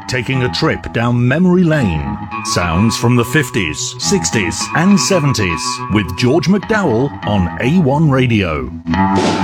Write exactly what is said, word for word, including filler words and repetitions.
taking a trip down memory lane. Sounds from the fifties, sixties and seventies with George McDowell on A one Radio.